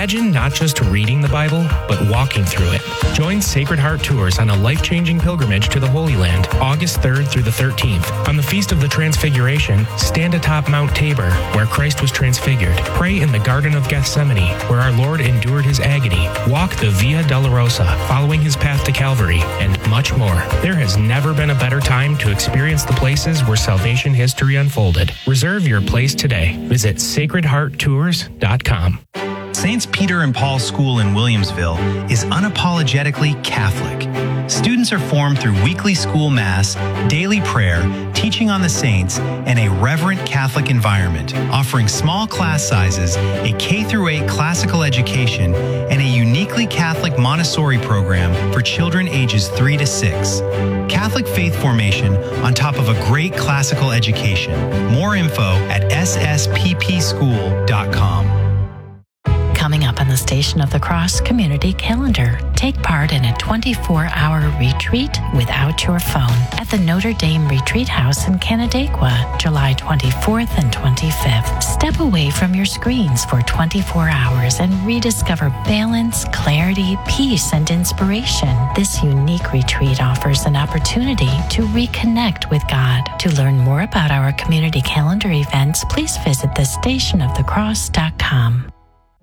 Imagine not just reading the Bible, but walking through it. Join Sacred Heart Tours on a life-changing pilgrimage to the Holy Land, August 3rd through the 13th. On the Feast of the Transfiguration, stand atop Mount Tabor, where Christ was transfigured. Pray in the Garden of Gethsemane, where our Lord endured his agony. Walk the Via Dolorosa, following his path to Calvary, and much more. There has never been a better time to experience the places where salvation history unfolded. Reserve your place today. Visit sacredhearttours.com. Saints Peter and Paul School in Williamsville is unapologetically Catholic. Students are formed through weekly school mass, daily prayer, teaching on the saints, and a reverent Catholic environment, offering small class sizes, a K-8 classical education, and a uniquely Catholic Montessori program for children ages 3 to 6. Catholic faith formation on top of a great classical education. More info at ssppschool.com. Coming up on the Station of the Cross Community Calendar, take part in a 24-hour retreat without your phone at the Notre Dame Retreat House in Canandaigua, July 24th and 25th. Step away from your screens for 24 hours and rediscover balance, clarity, peace, and inspiration. This unique retreat offers an opportunity to reconnect with God. To learn more about our community calendar events, please visit thestationofthecross.com.